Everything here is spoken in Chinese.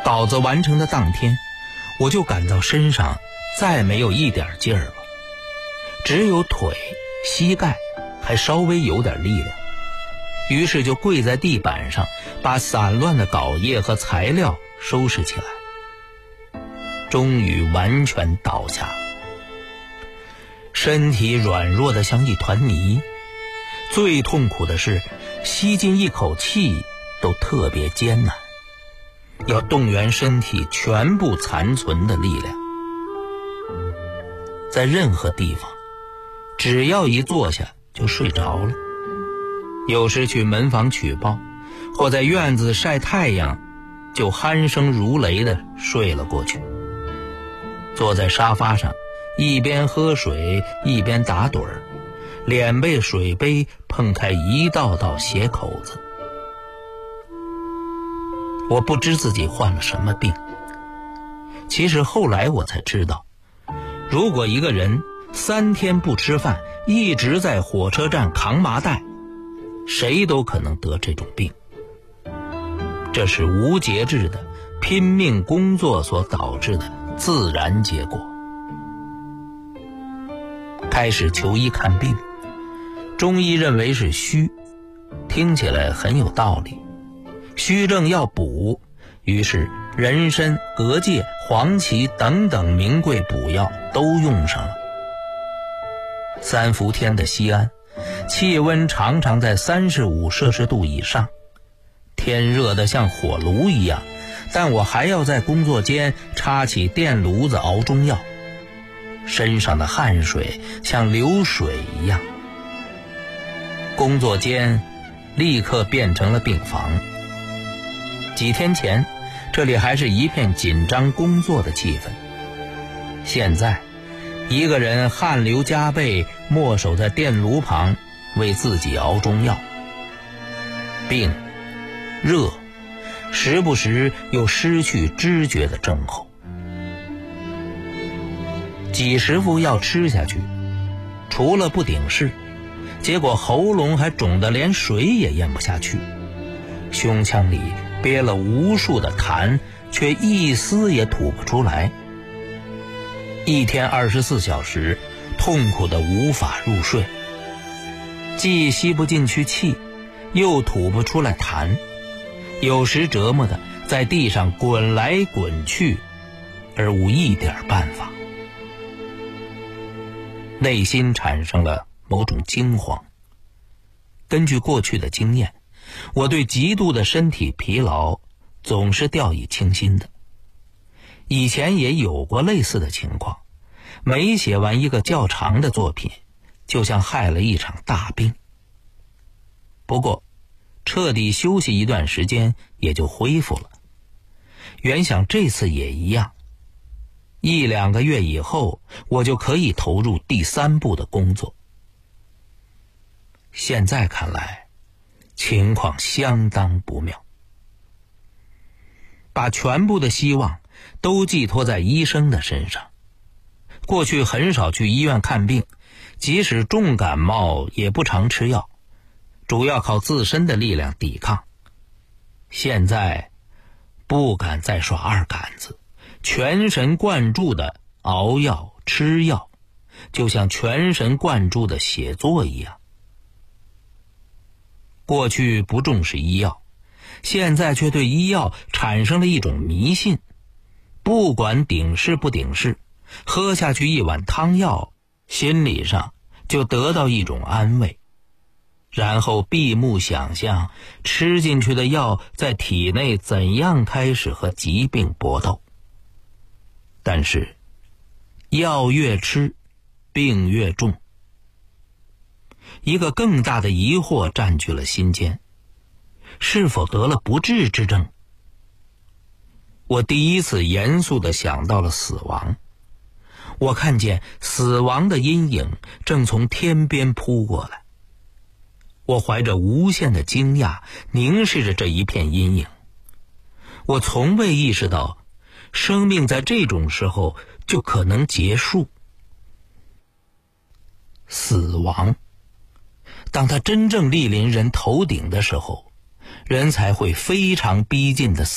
稿子完成的当天，我就感到身上再没有一点劲儿了，只有腿、膝盖还稍微有点力量。于是就跪在地板上，把散乱的稿页和材料收拾起来，终于完全倒下，身体软弱得像一团泥。最痛苦的是吸进一口气都特别艰难，要动员身体全部残存的力量。在任何地方，只要一坐下就睡着了。有时去门房取报，或在院子晒太阳，就鼾声如雷地睡了过去。坐在沙发上，一边喝水一边打盹儿，脸被水杯碰开一道道血口子。我不知自己患了什么病，其实后来我才知道，如果一个人3天不吃饭，一直在火车站扛麻袋，谁都可能得这种病。这是无节制的拼命工作所导致的自然结果。开始求医看病，中医认为是虚，听起来很有道理。虚症要补，于是人参、蛤蚧、黄芪等等名贵补药都用上了。3伏天的西安，气温常常在35摄氏度以上，天热得像火炉一样，但我还要在工作间插起电炉子熬中药，身上的汗水像流水一样。工作间立刻变成了病房。几天前，这里还是一片紧张工作的气氛，现在一个人汗流浃背，默守在电炉旁为自己熬中药。病、热，时不时又失去知觉的症候。几十副药吃下去，除了不顶事，结果喉咙还肿得连水也咽不下去，胸腔里憋了无数的痰，却一丝也吐不出来。一天24小时，痛苦得无法入睡，既吸不进去气，又吐不出来痰，有时折磨得在地上滚来滚去，而无一点办法。内心产生了某种惊慌。根据过去的经验，我对极度的身体疲劳总是掉以轻心的。以前也有过类似的情况，每写完一个较长的作品，就像害了一场大病。不过彻底休息一段时间也就恢复了。原想这次也一样，1-2个月以后，我就可以投入第3部的工作。现在看来，情况相当不妙。把全部的希望都寄托在医生的身上。过去很少去医院看病，即使重感冒也不常吃药，主要靠自身的力量抵抗。现在不敢再耍二杆子，全神贯注的熬药吃药，就像全神贯注的写作一样。过去不重视医药，现在却对医药产生了一种迷信，不管顶事不顶事，喝下去一碗汤药，心理上就得到一种安慰，然后闭目想象吃进去的药在体内怎样开始和疾病搏斗。但是药越吃，病越重。一个更大的疑惑占据了心间，是否得了不治之症？我第一次严肃地想到了死亡。我看见死亡的阴影正从天边扑过来，我怀着无限的惊讶凝视着这一片阴影。我从未意识到生命在这种时候就可能结束。死亡，当它真正莅临人头顶的时候，人才会非常逼近的